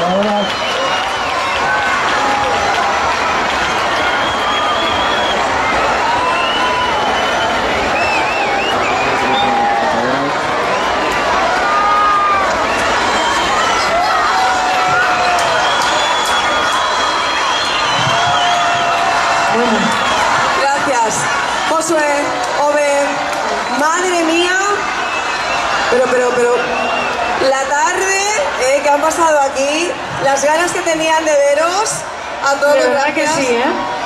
Gracias, Josué, Ove, madre mía, pero, la tarde que han pasado aquí, las ganas que tenían de veros a todos. De verdad que sí,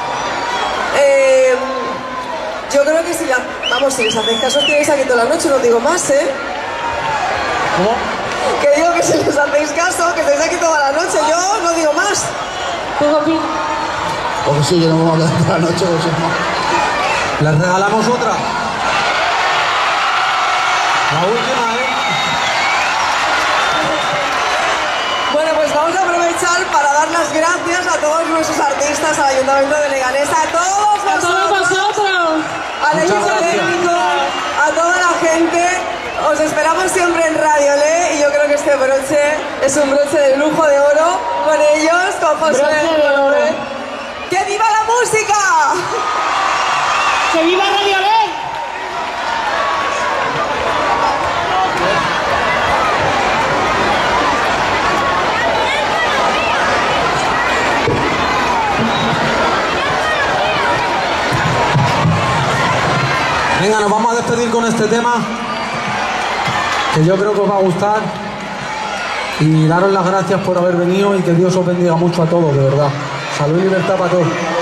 yo creo que si les hacéis caso, os quedáis aquí toda la noche, no os digo más, ¿Cómo? Que digo que si les hacéis caso, que estáis aquí toda la noche, yo no digo más. Porque sí, que no vamos a quedar toda la noche, pues no. ¿Les regalamos otra? La última, Bueno, pues vamos a aprovechar para dar las gracias a todos nuestros artistas, al Ayuntamiento de Leganés, a todos vosotros, al equipo técnico, a toda la gente. Os esperamos siempre en Radio Le y yo creo que este broche es un broche de lujo de oro con ellos, con Josué. ¡Que viva la música! ¡Que viva Radio Le! Venga, nos vamos a despedir con este tema, que yo creo que os va a gustar, y daros las gracias por haber venido y que Dios os bendiga mucho a todos, de verdad. Salud y libertad para todos.